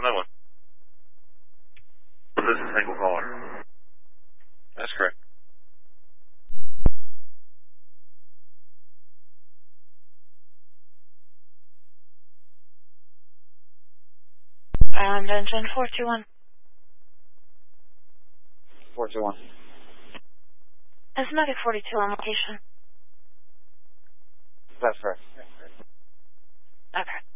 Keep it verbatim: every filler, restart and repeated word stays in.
nine one. This is a single caller. That's correct. Island engine four two one. four two one. Asthmatic forty-two on location. That's correct. Okay.